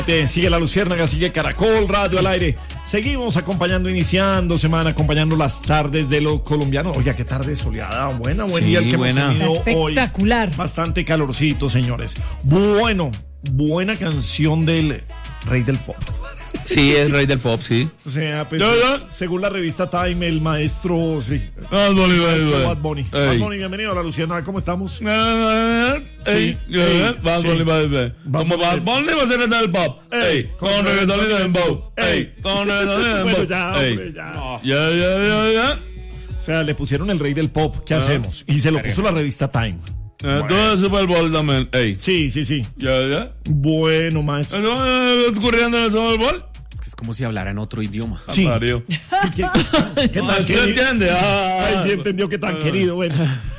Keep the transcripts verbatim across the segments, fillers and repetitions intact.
Sigue La Luciérnaga, sigue Caracol Radio al aire. Seguimos acompañando, iniciando semana, acompañando las tardes de los colombianos. Oiga, qué tarde soleada, buena, buen sí, día el que buena. hemos tenido espectacular. Hoy. Bastante calorcito, señores. Bueno, buena canción del rey del pop. Sí, es rey del pop, sí. O sea, pues, ¿Ya, ya? según la revista Time, el maestro, sí. Bad Bunny, Bad Bunny. Bad Bunny, bienvenido a La Luciérnaga, ¿cómo estamos? Sí. Bad Bunny, Bad Bunny. Como Bad Bunny va a ser el del pop. Ey, con reggaetón y dembow. Ey, con reggaetón y dembow. Bueno, ya, hombre, ya. Ya, ya, ya, ya. O sea, le pusieron el rey del pop, ¿qué hacemos? Y se lo puso la revista Time. Bueno. Todo es Super Bowl también. Ey. Sí, sí, sí. Ya, ya. Bueno, maestro. ¿Está ocurriendo en el Super Bowl? Es como si hablara en otro idioma. Sí. ¿Qué, ¿Qué, qué tan ¿Se querido? entiende? Ah, Ay, sí entendió qué tan ah, querido. Bueno.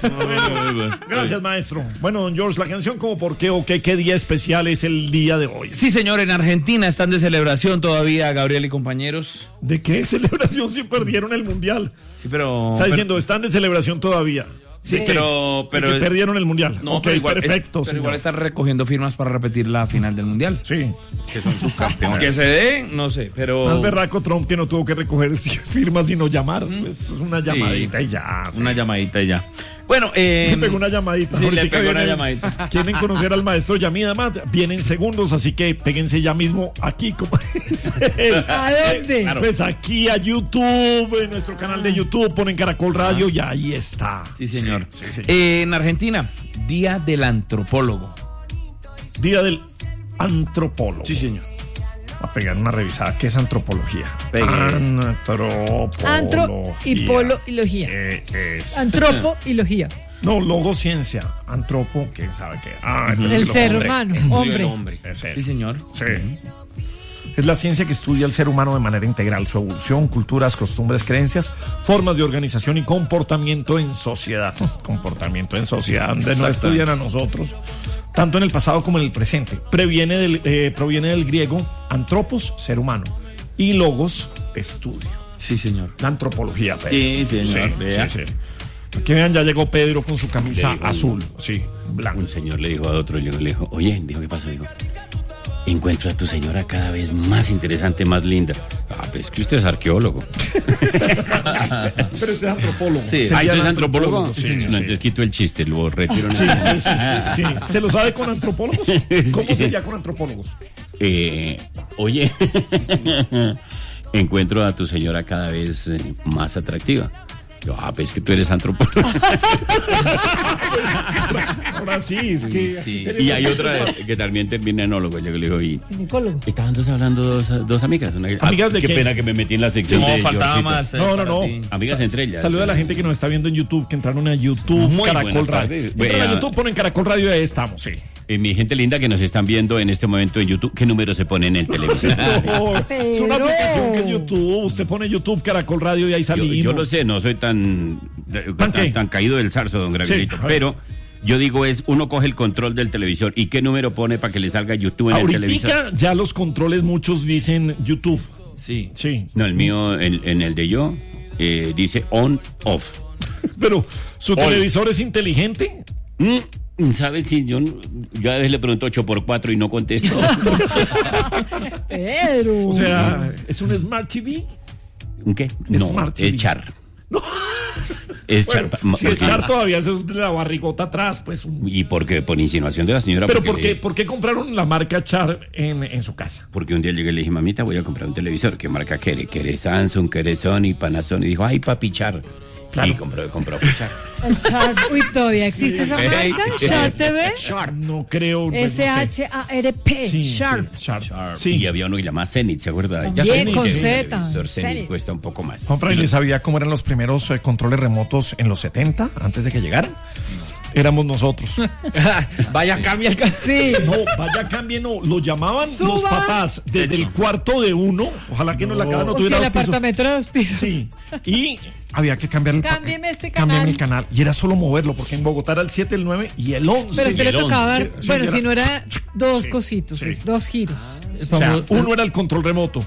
ah, Gracias, maestro. Bueno, don George, la canción como por qué o qué, qué día especial es el día de hoy. Sí, señor, en Argentina están de celebración todavía, Gabriel y compañeros. ¿De qué celebración si perdieron el mundial? Sí, pero... Está pero- diciendo, están de celebración todavía. Sí, ¿De pero... qué? pero De que perdieron el mundial. No, ok, pero igual, es- perfecto. pero señor. igual están recogiendo firmas para repetir la final del mundial. Sí. Que son subcampeones. Que se dé, no sé, pero... Más berraco Trump que no tuvo que recoger firmas sino llamar. Pues es una Sí. llamadita y ya. sí. Una llamadita y ya. Bueno, eh... Le pegó una llamadita. Sí, le Ahorita pegó una viene- llamadita. Quieren conocer al maestro Yamida Mat. Vienen segundos, así que péguense ya mismo aquí. Como dice. ¿A dónde? Claro. Pues aquí a YouTube, en nuestro canal de YouTube, ponen Caracol Radio y ahí está. Sí, señor. Sí, sí, sí. Eh, en Argentina, Día del Antropólogo. Día del antropólogo. Sí, señor. Va a pegar una revisada. ¿Qué es antropología? Pegue. Antropología. Antro y polo y logía. ¿Qué es? Antropo y logía. No, logociencia. Antropo, ¿quién sabe qué? Ah, Ujú. es El que ser hombre, humano, Estudio hombre. del hombre. Es él. Sí, señor. Sí. Es la ciencia que estudia al ser humano de manera integral, su evolución, culturas, costumbres, creencias, formas de organización y comportamiento en sociedad. Comportamiento en sociedad, donde no Exacto. estudian a nosotros, tanto en el pasado como en el presente. Previene del, eh, proviene del griego antropos, ser humano, y logos, estudio. Sí, señor. La antropología, Pedro. Sí, señor, vea. sí, sí. Aquí vean, ya llegó Pedro con su camisa Le digo, azul, sí, blanco. Un señor le dijo a otro, le dijo, le dijo, oye, dijo, ¿qué pasó? Dijo, encuentro a tu señora cada vez más interesante, más linda. Ah, pues es que usted es arqueólogo. Pero este es antropólogo. Sí. Sería Ah, ¿usted es el antropólogo? Sí, no, sí. entonces quito el chiste, lo retiro. Sí, sí, sí, sí. ¿Se lo sabe con antropólogos? ¿Cómo Sí. sería con antropólogos? Eh, oye, encuentro a tu señora cada vez eh, más atractiva. Yo, ah, pues que tú eres antropólogo. Ahora sí, es que... Sí. Y hay otra que también termina en enólogo. Yo le digo, y Ginecólogo. estaban entonces hablando dos, dos amigas. Una- ¿Amigas de qué qué? pena que me metí en la sección No, de faltaba Georgito. más. eh, No, no, para no. ti. Amigas entre ellas. Saluda a la gente que nos está viendo en YouTube, que entraron a YouTube, Muy Caracol buenas Radio. tardes. Entran a Vea. YouTube, ponen Caracol Radio y ahí estamos, sí. Eh, mi gente linda que nos están viendo en este momento en YouTube, ¿qué número se ponen en televisión? No, es una Pero- aplicación que es YouTube. Usted pone YouTube, Caracol Radio y ahí Yo, salimos. yo lo sé, no soy tan, ¿Tan qué? tan, tan caído del zarzo, don Gravielito, Sí, a ver. pero yo digo es, uno coge el control del televisor y qué número pone para que le salga YouTube en el televisor. Ahorita ya los controles, muchos dicen YouTube. Sí. Sí. No, el mío, en, en el de yo, eh, dice on, off. Pero, ¿su Hola. televisor es inteligente? Mm, ¿Sabes si yo, no- yo a veces le pregunto ocho por cuatro y no contesto? Pero. O sea, ¿es un Smart T V? ¿Un qué? No, Smart T V. es char. Es Bueno, char. si es porque- char todavía, eso es de la barrigota atrás, pues. un- ¿Y por qué? Por insinuación de la señora. Pero porque ¿por qué, le- ¿por qué compraron la marca Char en, en su casa? Porque un día llegué y le dije, mamita, voy a comprar un televisor. ¿Qué marca quiere? ¿Quiere Samsung? ¿Quiere Sony? Panasonic? Y dijo, ay, papi, Char. Claro. Y compró, compró Char. El Chart. Uy, todavía existe esa marca. Ey. Chart T V. No creo. pues, no sé. S H A R P. Sí, Sharp. sí, Sharp. Sharp. Sí. Y había uno que llamaba Zenith, ¿se acuerda? También, Zenith, con el Z, televisor Zenith Zenith. cuesta un poco más. Compra, ¿y le sabía cómo eran los primeros eh, controles remotos en los setenta, antes de que llegaran? Éramos nosotros. Vaya, cambia el... ca- Sí. No, vaya, cambie, no. Lo llamaban Suba. los papás desde el cuarto de uno. Ojalá que no, la casa no O si tuviera el dos pisos. apartamento era dos pisos. Sí. Y Había que cambiar el Cámbieme este Cámbiame canal. el canal. y era solo moverlo, porque en Bogotá era el siete, el nueve y el once. Pero a usted el le tocaba dar, once. Sí, bueno, era- si no era dos Sí, cositos, sí. es dos giros. O sea, uno era el control remoto.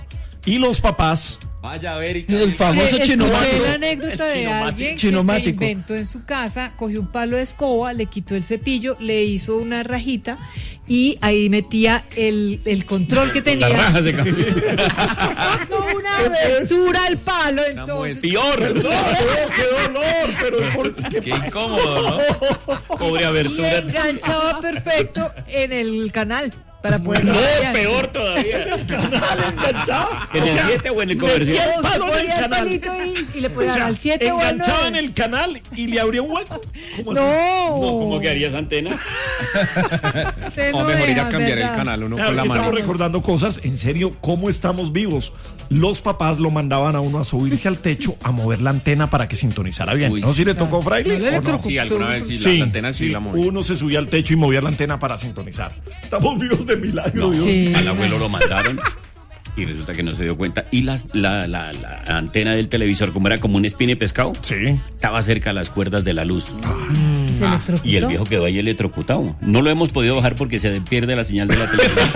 Y los papás... Vaya a ver y El famoso Eh, chinomático. Escuché la anécdota de chinomático. alguien que se Chinomático. inventó en su casa, cogió un palo de escoba, le quitó el cepillo, le hizo una rajita y ahí metía el, el control que tenía. Las rajas de café. Hizo una abertura al palo, entonces. Peor. ¡Qué dolor! Pero ¿por qué? Qué incómodo, ¿no? Pobre Y abertura. enganchaba perfecto en el canal para poder. No, peor todavía. ¿En el siete o en el comercial? No, palo se en el ponía el canal. palito ahí y le O podía dar sea, al siete o al enganchaba en nueve. el canal y le abría un hueco. ¿Cómo así? No. No, ¿cómo que harías antena? Usted O no mejor ir deja, a cambiar ¿verdad? el canal uno Claro, con la que mano. estamos recordando cosas, en serio, ¿cómo estamos vivos? Los papás lo mandaban a uno a subirse al techo a mover la antena para que sintonizara bien. Uy, ¿No? ¿Sí le tocó, No Fraile? le ¿O no? electrocutó. Sí, alguna vez sí, Sí, la antena sí, sí, la moví. uno se subía al techo y movía la antena para sintonizar. Estamos vivos de milagro. Dios. Sí. Al abuelo lo mandaron y resulta que no se dio cuenta. Y las, la, la, la antena del televisor, como era como un espine de pescado, Sí. estaba cerca a las cuerdas de la luz. Se electrocutó. Y el viejo quedó ahí electrocutado. No lo hemos podido bajar porque se pierde la señal de la televisión.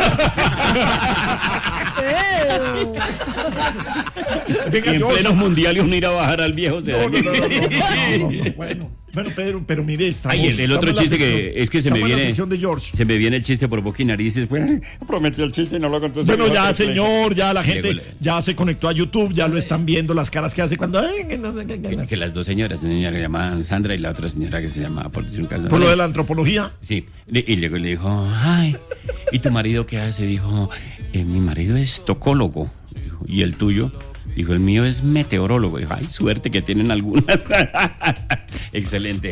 Pero- Venga, Y en yo- plenos mundiales uno ir a bajar al viejo. se No, no, daña. no, no, no, no, no. Bueno, bueno, Pedro, pero mire, estamos, Ay, el, el otro estamos en la chiste sección- que es que se me estamos en la viene. sección de George. Se me viene el chiste por boca y narices. Pues, prometí el chiste y no lo contó. Bueno, ya, señor, ya la gente Llegó la- ya se conectó a YouTube, ya lo están viendo, las caras que hace cuando... Que, que las dos señoras, una señora que se llama Sandra y la otra señora que se llama, por decir un caso. Por lo de la antropología. Sí, le- y luego le dijo, ay, ¿y tu marido qué hace? Dijo, "Eh, mi marido es tocólogo. Dijo, ¿y el tuyo? Dijo, el mío es meteorólogo. Dijo, ay, suerte que tienen algunas. Excelente.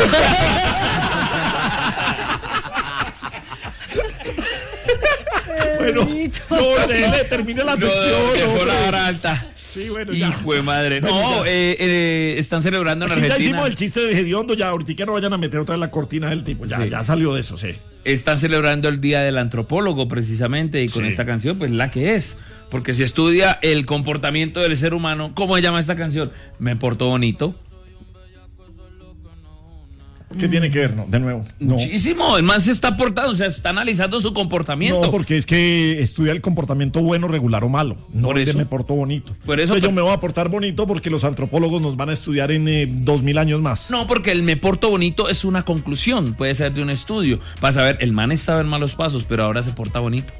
Bueno, no, déjele, termine la sección. dejó hombre. la vara alta. Sí, bueno, ya. Hijo de madre. No, Bueno, ya. eh, eh, están celebrando en Aquí ya Argentina. hicimos el chiste de Gediondo, ya ahorita que no vayan a meter otra vez la cortina del tipo, ya, Sí. ya salió de eso, sí. Están celebrando el Día del Antropólogo precisamente y con Sí. esta canción, pues la que es. Porque se estudia el comportamiento del ser humano. ¿Cómo se llama esta canción? Me portó bonito. ¿Qué tiene que ver? No, de nuevo. No. Muchísimo. El man se está portando, o sea, está analizando su comportamiento. No, porque es que estudia el comportamiento bueno, regular o malo. No Por el de eso. me porto bonito. Por eso- Entonces yo me voy a portar bonito porque los antropólogos nos van a estudiar en eh, dos mil años más. No, porque el me porto bonito es una conclusión, puede ser de un estudio. Para saber, el man estaba en malos pasos, pero ahora se porta bonito.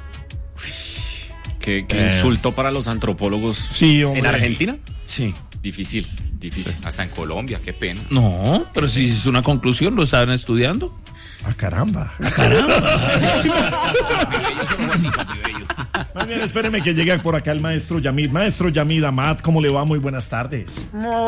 Qué, qué insulto para los antropólogos. Sí, hombre. ¿En Argentina? Sí. Difícil, difícil. Hasta en Colombia, qué pena. No, pero si es una conclusión, lo estaban estudiando. Ah, caramba. Yo soy así, papi bello. Más bien, espéreme que llegue por acá el maestro Yamid. Maestro Yamid Amat, ¿cómo le va? Muy buenas tardes.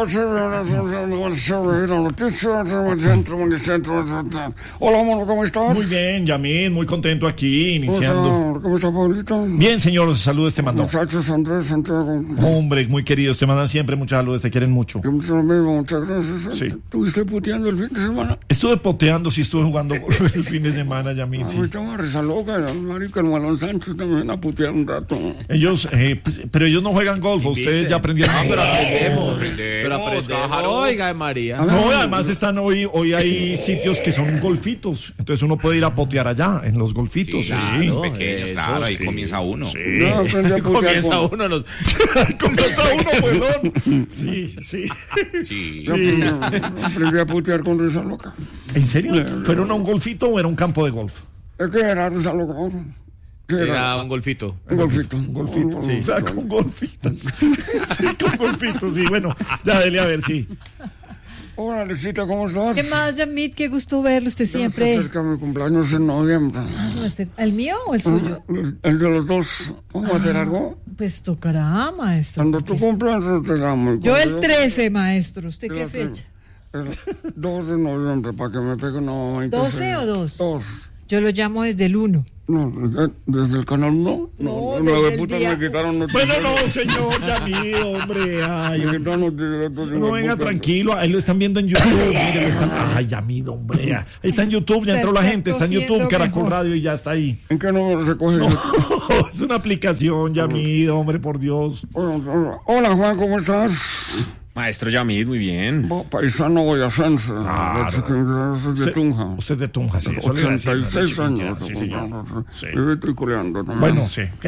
Hola, amor, ¿cómo estás? Muy bien, Yamid, muy contento aquí, iniciando. ¿Cómo está, Pablito? Bien, señor, saludos te mandó. Muchachos, Andrés, Santiago. Hombre, muy queridos, te mandan siempre muchas saludos, te quieren mucho. Yo mucho lo mismo, muchas gracias. Sí. ¿Estuviste puteando el fin de semana? Estuve poteando, sí estuve jugando el fin de semana, Yamid, sí. A mí estaba risa loca, el marica, el Malón Sánchez también a putear un rato. Ellos, eh, pues, pero ellos no juegan golf, ustedes ya aprendieron. a jugar. Pero aprendemos, Oiga, María. No, además están hoy, hoy hay sitios que son golfitos, entonces uno puede ir a potear allá, en los golfitos, sí. Los pequeños, eso, claro, ahí sí. comienza uno. Sí. Yo aprendí a putear Comienza con... uno los... Comienza uno, huevón. Sí, sí. Sí. Yo aprendí, aprendí a putear con risa loca. ¿En serio? ¿Fueron a un golfito o era un campo de golf? Es que era risa loca. ¿Qué era? Era un golfito. Un golfito. Un golfito, sí. O sea, con golfitas. Sí, con golfitos, sí. Bueno, ya dele a ver, sí. Hola, Alexita, ¿cómo estás? ¿Qué más, Yamid? Qué gusto verlo usted Ya se siempre. acerca mi cumpleaños en noviembre. ¿El mío o el suyo? El de los dos. ¿Vamos a hacer algo? Pues tocará, maestro. Cuando tú cumpleaños te llamo. Y Yo cuando el trece, maestro. ¿Usted qué Yo sé. fecha? El dos de noviembre, para que me pegue una mamita. ¿doce o dos? Dos. Yo lo llamo desde el uno. No, desde, desde el canal uno. No, no, desde de el puta día- me quitaron noticias. Bueno, no, señor Yamid, hombre. Ay, Me quitaron noticias, entonces, no, venga, puta. tranquilo. Ahí lo están viendo en YouTube. Mire, lo están... Ay, Yamid, hombre. Ahí está en YouTube, ya entró la gente. Está en YouTube, Caracol Radio y ya está ahí. ¿En qué número se coge? Es una aplicación, Yamid, hombre, por Dios. Hola, hola, Juan, ¿cómo estás? Maestro Yamid, muy bien. Bo- Paisano boyacense. De, de Tunja. Usted de Tunja, sí. Eso le iba a decir, ochenta y seis de chiquitita, años. Sí, señor. Sí. Yo estoy coreando también. Bueno, sí. ¿Qué?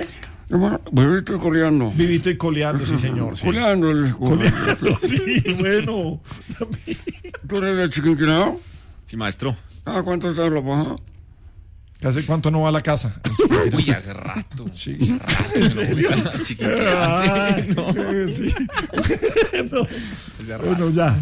Bueno, vivito y coleando. Vivito y coleando, sí, señor. Sí. Coleando. el- Coleando, sí, bueno. ¿Tú eres de Chiquinquirá? Sí, maestro. Ah, ¿cuánto está la paja? ¿Hace cuánto no va a la casa? Uy, hace rato. Sí. ¿En serio? Chiquinquirá, sí. Ah, No. sí. Hace rato. Bueno, ya.